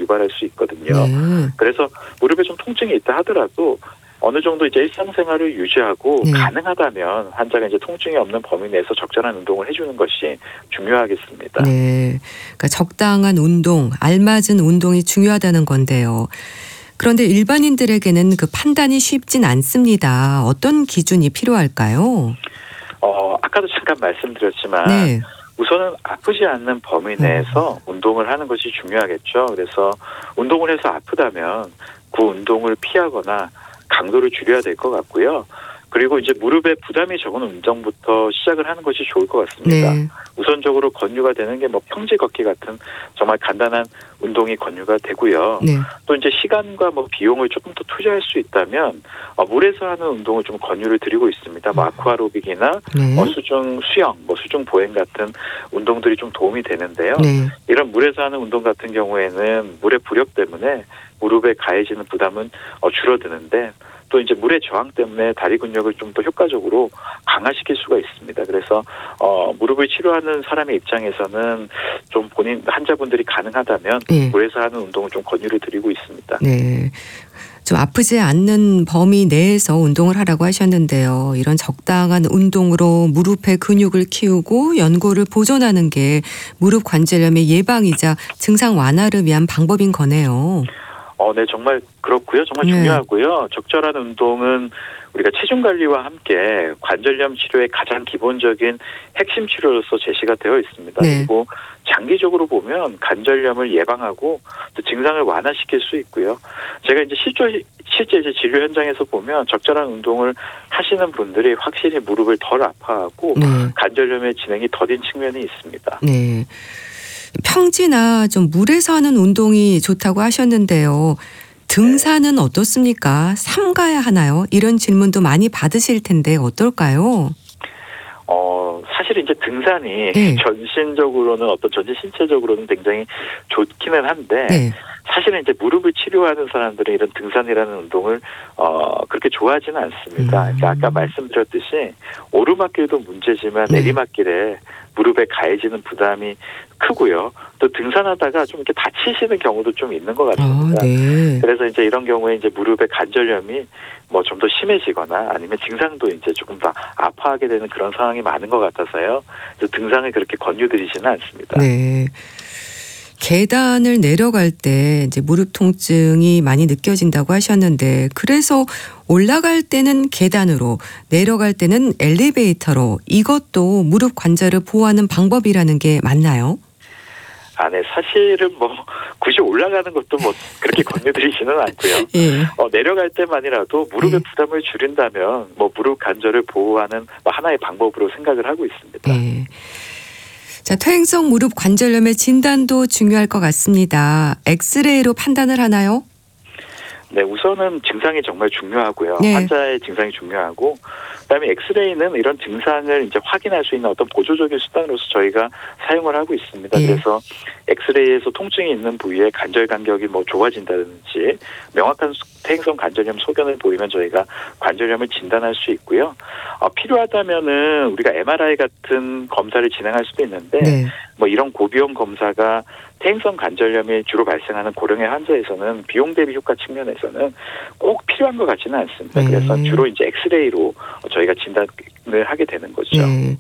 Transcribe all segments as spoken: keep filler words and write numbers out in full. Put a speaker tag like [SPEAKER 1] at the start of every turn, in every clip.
[SPEAKER 1] 유발할 수 있거든요.
[SPEAKER 2] 네.
[SPEAKER 1] 그래서 무릎에 좀 통증이 있다 하더라도 어느 정도 이제 일상생활을 유지하고
[SPEAKER 2] 네.
[SPEAKER 1] 가능하다면 환자가 이제 통증이 없는 범위 내에서 적절한 운동을 해주는 것이 중요하겠습니다.
[SPEAKER 2] 네, 그러니까 적당한 운동, 알맞은 운동이 중요하다는 건데요. 그런데 일반인들에게는 그 판단이 쉽진 않습니다. 어떤 기준이 필요할까요?
[SPEAKER 1] 어, 아까도 잠깐 말씀드렸지만
[SPEAKER 2] 네.
[SPEAKER 1] 우선은 아프지 않는 범위 내에서 음. 운동을 하는 것이 중요하겠죠. 그래서 운동을 해서 아프다면 그 운동을 피하거나 강도를 줄여야 될 것 같고요. 그리고 이제 무릎에 부담이 적은 운동부터 시작을 하는 것이 좋을 것 같습니다.
[SPEAKER 2] 네.
[SPEAKER 1] 우선적으로 권유가 되는 게 뭐 평지 걷기 같은 정말 간단한 운동이 권유가 되고요.
[SPEAKER 2] 네.
[SPEAKER 1] 또 이제 시간과 뭐 비용을 조금 더 투자할 수 있다면 어, 물에서 하는 운동을 좀 권유를 드리고 있습니다. 뭐 아쿠아로빅이나
[SPEAKER 2] 네.
[SPEAKER 1] 뭐 수중 수영, 뭐 수중 보행 같은 운동들이 좀 도움이 되는데요.
[SPEAKER 2] 네.
[SPEAKER 1] 이런 물에서 하는 운동 같은 경우에는 물의 부력 때문에 무릎에 가해지는 부담은 어, 줄어드는데 또 이제 물의 저항 때문에 다리 근력을 좀 더 효과적으로 강화시킬 수가 있습니다. 그래서 어, 무릎을 치료하는 사람의 입장에서는 좀 본인 환자분들이 가능하다면
[SPEAKER 2] 네.
[SPEAKER 1] 물에서 하는 운동을 좀 권유를 드리고 있습니다.
[SPEAKER 2] 네. 좀 아프지 않는 범위 내에서 운동을 하라고 하셨는데요. 이런 적당한 운동으로 무릎의 근육을 키우고 연골을 보존하는 게 무릎 관절염의 예방이자 증상 완화를 위한 방법인 거네요.
[SPEAKER 1] 어, 네, 정말 그렇고요. 정말
[SPEAKER 2] 네.
[SPEAKER 1] 중요하고요. 적절한 운동은 우리가 체중 관리와 함께 관절염 치료의 가장 기본적인 핵심 치료로서 제시가 되어 있습니다.
[SPEAKER 2] 네.
[SPEAKER 1] 그리고 장기적으로 보면 관절염을 예방하고 또 증상을 완화시킬 수 있고요. 제가 이제 실제 실제 이제 진료 현장에서 보면 적절한 운동을 하시는 분들이 확실히 무릎을 덜 아파하고
[SPEAKER 2] 네.
[SPEAKER 1] 관절염의 진행이 더딘 측면이 있습니다.
[SPEAKER 2] 네. 평지나 좀 물에서 하는 운동이 좋다고 하셨는데요. 등산은 어떻습니까? 삼가야 하나요? 이런 질문도 많이 받으실 텐데 어떨까요?
[SPEAKER 1] 어, 사실 이제 등산이
[SPEAKER 2] 네.
[SPEAKER 1] 전신적으로는 어떤 전신 신체적으로는 굉장히 좋기는 한데
[SPEAKER 2] 네.
[SPEAKER 1] 사실은 이제 무릎을 치료하는 사람들은 이런 등산이라는 운동을 어, 그렇게 좋아하지는 않습니다.
[SPEAKER 2] 음.
[SPEAKER 1] 그러니까 아까 말씀드렸듯이 오르막길도 문제지만
[SPEAKER 2] 네.
[SPEAKER 1] 내리막길에 무릎에 가해지는 부담이 크고요. 또 등산하다가 좀 이렇게 다치시는 경우도 좀 있는 것 같습니다.
[SPEAKER 2] 아, 네.
[SPEAKER 1] 그래서 이제 이런 경우에 이제 무릎의 관절염이 뭐 좀 더 심해지거나 아니면 증상도 이제 조금 더 아파하게 되는 그런 상황이 많은 것 같아서요. 그래서 등산을 그렇게 권유드리지는 않습니다.
[SPEAKER 2] 네. 계단을 내려갈 때 이제 무릎 통증이 많이 느껴진다고 하셨는데 그래서 올라갈 때는 계단으로 내려갈 때는 엘리베이터로 이것도 무릎 관절을 보호하는 방법이라는 게 맞나요?
[SPEAKER 1] 아, 네. 사실은 뭐 굳이 올라가는 것도 뭐 그렇게 권유드리지는 않고요.
[SPEAKER 2] 예.
[SPEAKER 1] 어, 내려갈 때만이라도 무릎의
[SPEAKER 2] 예.
[SPEAKER 1] 부담을 줄인다면 뭐 무릎 관절을 보호하는 뭐 하나의 방법으로 생각을 하고 있습니다.
[SPEAKER 2] 네. 자, 퇴행성 무릎 관절염의 진단도 중요할 것 같습니다. 엑스레이로 판단을 하나요?
[SPEAKER 1] 네, 우선은 증상이 정말 중요하고요.
[SPEAKER 2] 네.
[SPEAKER 1] 환자의 증상이 중요하고, 그다음에 엑스레이는 이런 증상을 이제 확인할 수 있는 어떤 보조적인 수단으로서 저희가 사용을 하고 있습니다.
[SPEAKER 2] 네.
[SPEAKER 1] 그래서 엑스레이에서 통증이 있는 부위에 관절 간격이 뭐 좁아진다든지 명확한 퇴행성 관절염 소견을 보이면 저희가 관절염을 진단할 수 있고요. 어, 필요하다면은 우리가 엠알아이 같은 검사를 진행할 수도 있는데,
[SPEAKER 2] 네.
[SPEAKER 1] 뭐 이런 고비용 검사가 퇴행성 관절염이 주로 발생하는 고령의 환자에서는 비용 대비 효과 측면에서는 꼭 필요한 것 같지는 않습니다.
[SPEAKER 2] 네.
[SPEAKER 1] 그래서 주로 이제 엑스레이로 저희가 진단을 하게 되는 거죠.
[SPEAKER 2] 네.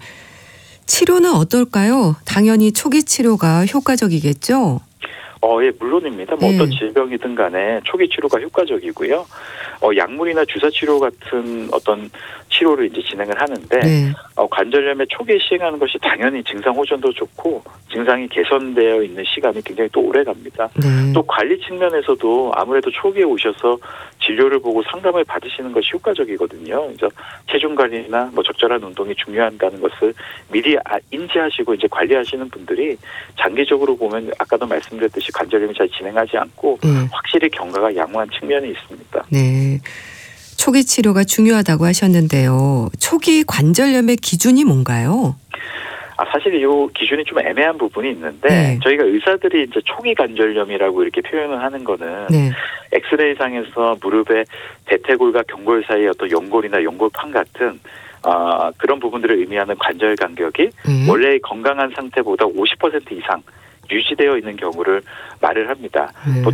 [SPEAKER 2] 치료는 어떨까요? 당연히 초기 치료가 효과적이겠죠?
[SPEAKER 1] 어, 예, 물론입니다. 뭐
[SPEAKER 2] 네.
[SPEAKER 1] 어떤 질병이든 간에 초기 치료가 효과적이고요. 어, 약물이나 주사 치료 같은 어떤 치료를 이제 진행을 하는데,
[SPEAKER 2] 네.
[SPEAKER 1] 어, 관절염에 초기에 시행하는 것이 당연히 증상 호전도 좋고, 증상이 개선되어 있는 시간이 굉장히 또 오래 갑니다.
[SPEAKER 2] 네.
[SPEAKER 1] 또 관리 측면에서도 아무래도 초기에 오셔서 진료를 보고 상담을 받으시는 것이 효과적이거든요. 그래서 체중 관리나 뭐 적절한 운동이 중요하다는 것을 미리 인지하시고 이제 관리하시는 분들이 장기적으로 보면 아까도 말씀드렸듯이 관절염이 잘 진행하지 않고
[SPEAKER 2] 네.
[SPEAKER 1] 확실히 경과가 양호한 측면이 있습니다.
[SPEAKER 2] 네. 초기 치료가 중요하다고 하셨는데요. 초기 관절염의 기준이 뭔가요?
[SPEAKER 1] 아, 사실 이 기준이 좀 애매한 부분이 있는데,
[SPEAKER 2] 네.
[SPEAKER 1] 저희가 의사들이 이제 초기 관절염이라고 이렇게 표현을 하는 거는,
[SPEAKER 2] 네.
[SPEAKER 1] 엑스레이 상에서 무릎의 대퇴골과 경골 사이의 어떤 연골이나 연골판 같은, 어, 그런 부분들을 의미하는 관절 간격이
[SPEAKER 2] 네.
[SPEAKER 1] 원래의 건강한 상태보다 오십 퍼센트 이상 유지되어 있는 경우를 말을 합니다.
[SPEAKER 2] 네.